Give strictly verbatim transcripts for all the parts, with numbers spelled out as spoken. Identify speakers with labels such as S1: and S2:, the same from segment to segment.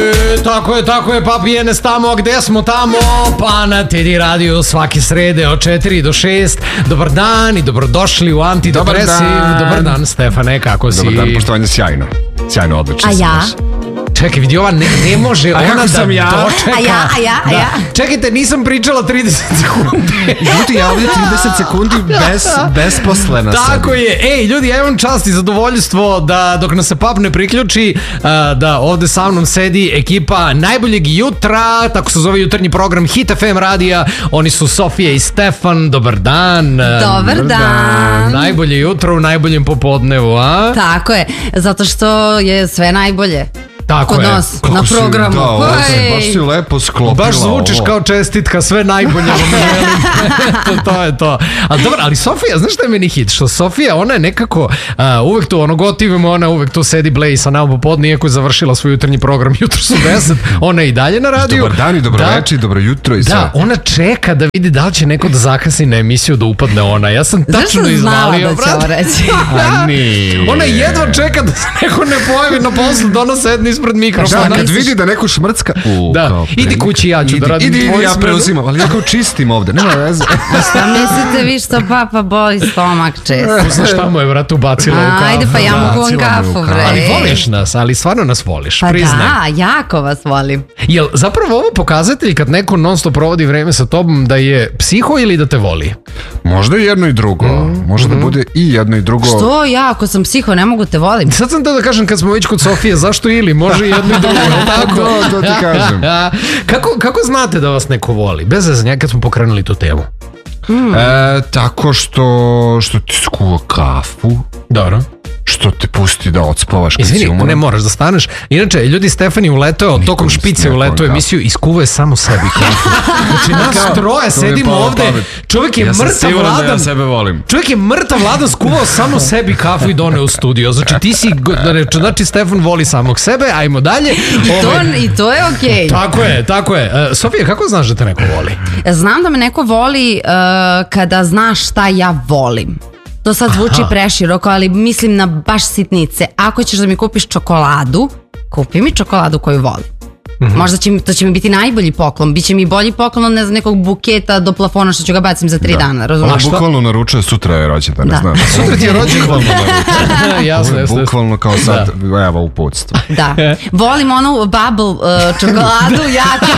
S1: E, tako je, tako je, papijene stamo, gde smo tamo? Pa na Tedi Radio svake srede od četiri do šest. Dobar dan i dobrodošli u Antidepresiv. Dobar dan, Dobar dan Stefane, kako si?
S2: Dobar dan, poštovanje, sjajno. Sjajno, odlično.
S3: A ja?
S1: Čekaj, vidi, ova ne, ne može ona da sam ja? dočeka.
S3: A ja, a ja, a
S1: da.
S3: ja.
S1: Čekajte, nisam pričala trideset sekundi.
S2: Ljudi, ja ovdje trideset sekundi bez, besposlena sebi.
S1: Tako je. Ej, ljudi, ja imam čast i zadovoljstvo da dok nas se pap ne priključi, da ovde sa mnom sedi ekipa najboljeg jutra, tako se zove jutarnji program Hit F M radija. Oni su Sofija i Stefan. Dobar dan.
S3: Dobar dan. dan.
S1: Najbolje jutro u najboljem popodnevu, a?
S3: Tako je, zato što je sve najbolje.
S1: Tako
S3: kod
S1: je.
S3: nas,
S2: Kako
S3: na
S2: si,
S3: programu.
S2: da, ovo se, baš si lepo sklopila.
S1: Baš zvučiš
S2: ovo.
S1: kao čestitka, sve najbolje vam želim. to, to je to. Ali dobro, ali Sofija, znaš šta je meni hit? Što Sofija, ona je nekako uh, uvek tu, ono gotivimo, ona uvek tu sedi bleji sa nama popodne, iako je završila svoj jutarnji program, jutro su deset, ona je i dalje na radiju.
S2: Dobar dan i dobro
S1: da,
S2: večer i dobro jutro i sve.
S1: Da, ona čeka da vidi da li će neko da zakasni na emisiju da upadne ona. Ja sam tačno
S3: Zašto znala
S1: izvalio,
S3: da će ovo reći?
S2: A nije.
S1: Ona jedva čeka da se neko ne pojavi na poslu, da ona sedne ispred mikrofona.
S2: Da, kad vidi da neko šmrcka, u,
S1: Da,
S2: kao,
S1: idi
S2: pre-
S1: kući, ja ću
S2: idi,
S1: da radim
S2: idi,
S1: tvoju
S2: idi, ja
S1: smenu.
S2: preuzimam, ali ja kao čistim ovde, nema veze.
S3: Šta mislite vi što papa boli stomak često?
S1: Znaš šta mu je, vrat, ubacila u kafu.
S3: Ajde, pa ja mogu vam
S2: Bacila me u
S3: kafu,
S2: kafu.
S3: bre.
S1: Ali voliš nas, ali stvarno nas voliš,
S3: Pa
S1: priznaj.
S3: da, jako vas volim.
S1: Jel zapravo ovo pokazatelj kad neko non stop provodi vreme sa tobom da je psiho ili da te voli?
S2: Možda i jedno i drugo, može da bude i jedno i drugo.
S3: Što ja, ako sam psiho, ne mogu te volim?
S1: Sad sam to da kažem kad smo već kod Sofije, zašto ili? Može i jedno i drugo, jel tako?
S2: To, to ti kažem.
S1: kako, kako znate da vas neko voli? Bez zezanja kad smo pokrenuli tu temu.
S2: E, tako što, što ti skuva kafu,
S1: Dobro.
S2: što te pusti da odspavaš kad si
S1: Izvini,
S2: umoran.
S1: ne moraš da staneš. Inače, ljudi, Stefani uleteo, tokom
S2: mi
S1: špice
S2: snijekao
S1: uleteo
S2: kafu.
S1: emisiju i skuvao je samo sebi kafu. Znači, nas troje
S2: to mi je
S1: sedimo
S2: palo
S1: ovde,
S2: pamet.
S1: čovjek je
S2: Ja sam
S1: mrtav
S2: siguran da
S1: vladan.
S2: ja sebe volim.
S1: Čovjek je mrtav vladan, skuvao samo sebi kafu i doneo u studio. Znači, ti si, znači, Stefan voli samog sebe, ajmo dalje.
S3: To,
S1: Ovaj,
S3: I to je okej.
S1: Tako je, tako je. E, Sofija, kako znaš da te neko voli?
S3: Znam da me neko voli uh, kada znaš šta ja volim. To sad zvuči
S1: Aha.
S3: preširoko, ali mislim na baš sitnice. Ako ćeš da mi kupiš čokoladu, kupi mi čokoladu koju volim. Možda će mi, to će mi biti najbolji poklon. Biće mi bolji poklon od ne znam, nekog buketa do plafona što ću ga bacim za tri dana,
S2: Ona
S3: razumiješ?
S2: bukvalno naručuje, sutra je rođendan, ne
S3: Da.
S2: znaš.
S1: Sutra ti je rođendan.
S2: Bukvalno naručuje.
S1: Jasno, jasno.
S2: Bukvalno kao sad, evo uputstvo.
S3: Da. Volim onu bubble uh, čokoladu jako.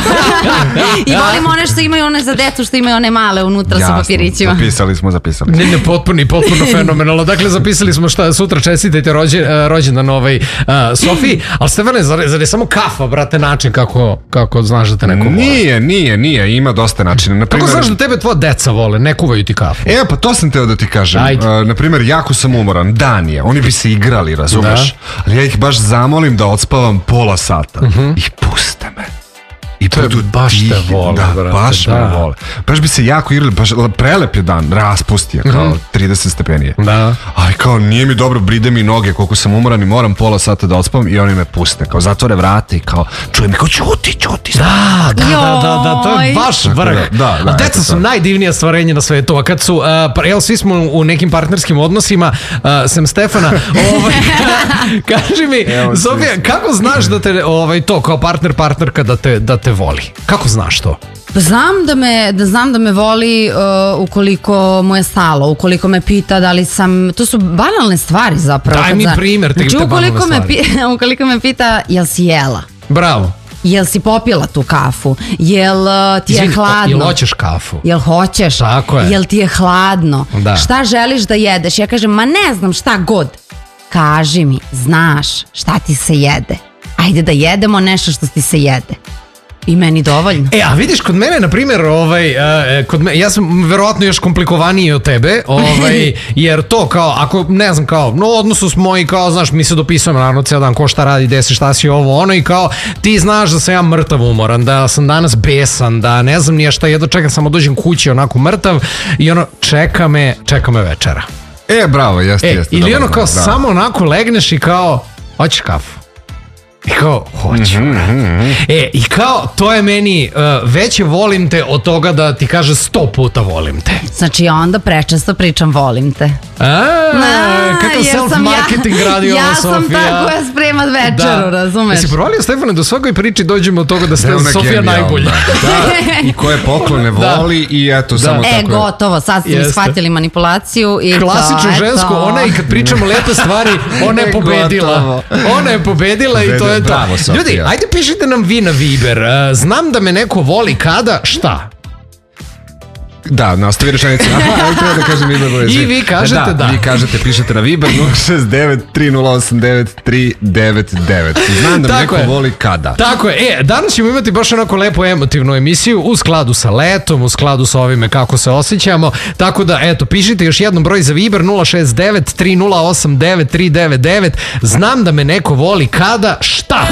S3: I volim one što imaju one za decu, što imaju one male unutra sa papirićima.
S2: Zapisali smo, zapisali smo.
S1: Ne, ne, potpuni, potpuno fenomenalno. Dakle, zapisali smo šta sutra čestitajte rođe, uh, rođendan ovaj, uh, Sofiji, ali Stefane, zar, zar je samo kafa, brate, način kako, kako znaš da te neko voli?
S2: Nije, nije, nije, ima dosta načina. Na
S1: Kako
S2: primer,
S1: znaš da tebe tvoja deca vole, ne kuvaju ti kafu?
S2: E, pa to sam teo da ti kažem.
S1: Ajde.
S2: Uh, na primjer, jako sam umoran, dan je, oni bi se igrali, razumeš? Ali ja ih baš zamolim da odspavam pola sata. I puste me. I
S1: To je
S2: budu
S1: baš te
S2: tihi.
S1: vole,
S2: Da,
S1: brate,
S2: baš
S1: da.
S2: me vole. Baš bi se jako igrali, baš prelep je dan, raspust je, kao trideset stepenije.
S1: Da.
S2: Ali kao nije mi dobro, bride mi noge koliko sam umoran i moram pola sata da odspavam i oni me puste, kao zatvore vrate i kao čujem mi kao ćuti, ćuti.
S1: Da, da, da, da, da, to je
S3: Joj.
S1: baš vrh.
S2: Da, da, da,
S1: A deca
S2: eto
S1: su
S2: to.
S1: najdivnija stvarenja na svetu, a kad su, uh, pa, jel, svi smo u nekim partnerskim odnosima, uh, sem Stefana, ovaj, kaži mi,
S2: Evo, svi
S1: Sofija,
S2: smo.
S1: kako znaš da te, ovaj, to, kao partner, partnerka da te, da te voli? Kako znaš to?
S3: Znam da me, da znam da me voli uh, ukoliko mu je stalo, ukoliko me pita da li sam, to su banalne stvari zapravo.
S1: Daj
S3: kad
S1: mi
S3: zna-
S1: primer te-
S3: znači,
S1: te
S3: ukoliko
S1: banalne
S3: me, pi, ukoliko me pita jel si jela,
S1: Bravo.
S3: jel si popila tu kafu, jel uh, ti je
S1: Izvini,
S3: hladno.
S1: jel hoćeš kafu?
S3: Jel hoćeš?
S1: Tako je.
S3: Jel ti je hladno?
S1: Da.
S3: Šta želiš da jedeš? Ja kažem, ma ne znam šta god. Kaži mi, znaš šta ti se jede. Ajde da jedemo nešto što ti se jede. I meni dovoljno.
S1: E, a vidiš, kod mene, na primjer, ovaj, uh, kod me, ja sam verovatno još komplikovaniji od tebe, ovaj, jer to kao, ako, ne znam, kao, no, odnosu smo i kao, znaš, mi se dopisujemo, naravno, cijel dan, ko šta radi, desi, šta si, ovo, ono, i kao, ti znaš da sam ja mrtav umoran, da sam danas besan, da ne znam nije šta, jedno čekam, samo dođem kući onako mrtav i ono, čeka me, čeka me večera.
S2: E, bravo, jeste,
S1: E,
S2: jeste.
S1: ili
S2: dobar
S1: ono kao,
S2: znak, da.
S1: samo onako legneš i kao, hoćeš kafu. I kao, hoću. E, i kao, to je meni uh, veće volim te od toga da ti kaže sto puta volim te.
S3: Znači onda prečesto pričam volim te.
S1: A,
S3: A,
S1: kakav
S3: jer sam
S1: self-marketing
S3: ja,
S1: radi
S3: ja
S1: ova
S3: sam
S1: Sofija.
S3: ta koja sprema večeru, razumeš?
S1: Jesi provalio, Stefane, da u svakoj priči dođemo od toga da ste
S2: Da je ona
S1: Sofija
S2: genijalna.
S1: najbolja.
S2: Da, i koje poklone voli i eto, samo
S3: E,
S2: tako je.
S3: gotovo, sad ste mi
S1: Jeste.
S3: shvatili manipulaciju i
S1: Klasično
S3: to,
S1: žensko,
S3: eto.
S1: ona i kad pričamo lepe stvari, ona je pobedila. Ona je pobedila i to je to.
S2: Bravo, Sofija.
S1: Ljudi, ajde pišite nam vi na Viber. Uh, Znam da me neko voli kada, šta?
S2: Da, nastavi rečenicu. Aha, ali treba da kažem Viber broj.
S1: I vi kažete da.
S2: Vi kažete, pišete na Viber nula šest devet tri nula osam devet tri devet devet. Znam da me
S1: Tako
S2: neko
S1: je.
S2: voli kada.
S1: Tako je, e, danas ćemo imati baš onako lepo emotivnu emisiju u skladu sa letom, u skladu sa ovime kako se osjećamo, tako da eto, pišite još jednom broj za Viber nula šest devet tri nula osam devet tri devet devet. Znam da me neko voli kada, šta?